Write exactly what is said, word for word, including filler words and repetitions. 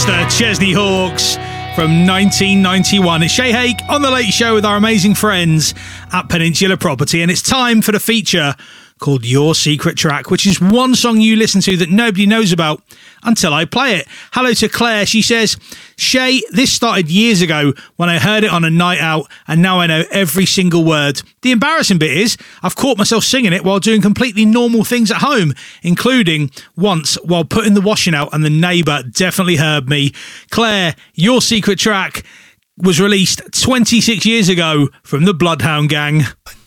the Chesney Hawks from nineteen ninety-one. It's Shay Hake on The Late Show with our amazing friends at Peninsula Property, and it's time for the feature called Your Secret Track, which is one song you listen to that nobody knows about until I play it. Hello to Claire. She says, Shay, this started years ago when I heard it on a night out, and now I know every single word. The embarrassing bit is I've caught myself singing it while doing completely normal things at home, including once while putting the washing out, and the neighbour definitely heard me. Claire, Your Secret Track was released twenty-six years ago from the Bloodhound Gang.